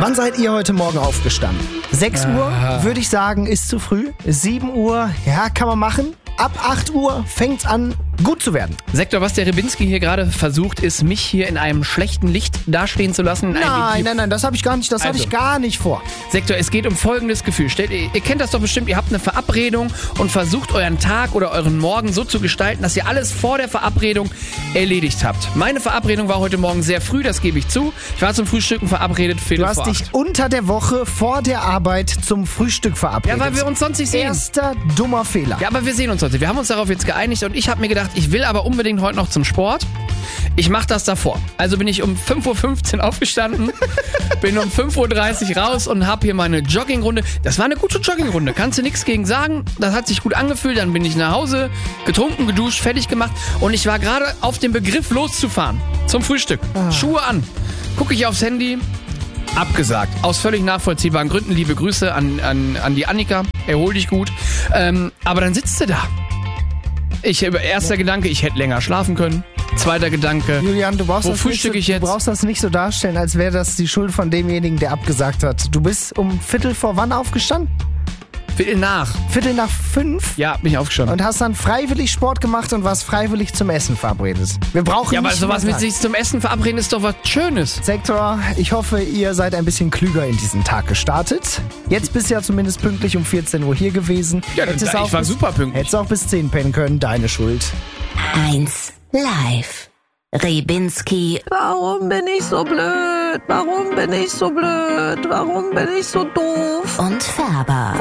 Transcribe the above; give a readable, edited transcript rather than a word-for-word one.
Wann seid ihr heute Morgen aufgestanden? 6 Uhr, würde ich sagen, ist zu früh. 7 Uhr, ja, kann man machen. Ab 8 Uhr fängt's an, gut zu werden. Sektor, was der Rybinski hier gerade versucht, ist, mich hier in einem schlechten Licht dastehen zu lassen. Nein, das habe ich gar nicht, habe ich gar nicht vor. Sektor, es geht um folgendes Gefühl. Ihr kennt das doch bestimmt, ihr habt eine Verabredung und versucht euren Tag oder euren Morgen so zu gestalten, dass ihr alles vor der Verabredung erledigt habt. Meine Verabredung war heute Morgen sehr früh, das gebe ich zu. Ich war zum Frühstücken verabredet, Du hast dich unter der Woche vor der Arbeit zum Frühstück verabredet. Ja, weil wir uns sonst nicht sehen. Erster dummer Fehler. Ja, aber wir sehen uns heute. Wir haben uns darauf jetzt geeinigt und ich habe mir gedacht, ich will aber unbedingt heute noch zum Sport. Ich mache das davor. Also bin ich um 5.15 Uhr aufgestanden, bin um 5.30 Uhr raus und habe hier meine Joggingrunde. Das war eine gute Joggingrunde, kannst du nichts gegen sagen. Das hat sich gut angefühlt. Dann bin ich nach Hause, getrunken, geduscht, fertig gemacht. Und ich war gerade auf dem Begriff loszufahren zum Frühstück. Schuhe an. Gucke ich aufs Handy. Abgesagt. Aus völlig nachvollziehbaren Gründen. Liebe Grüße an die Annika. Erhol dich gut. Aber dann sitzt sie da. Erster Gedanke, ich hätte länger schlafen können. Zweiter Gedanke, Julian, du brauchst du brauchst das nicht so darstellen, als wäre das die Schuld von demjenigen, der abgesagt hat. Du bist um 4:15 aufgestanden? 4:45? Ja, bin ich aufgestanden. Und hast dann freiwillig Sport gemacht und warst freiwillig zum Essen verabredet. Wir brauchen Ja, aber nicht sowas mehr mit sich zum Essen verabreden ist doch was Schönes. Sektor, ich hoffe, ihr seid ein bisschen klüger in diesen Tag gestartet. Jetzt bist du ja zumindest pünktlich um 14 Uhr hier gewesen. Ja, ich war super pünktlich. Hättest auch bis 10 pennen können, deine Schuld. 1 Live. Rybinski. Warum bin ich so blöd? Warum bin ich so blöd? Warum bin ich so doof? Und Färber.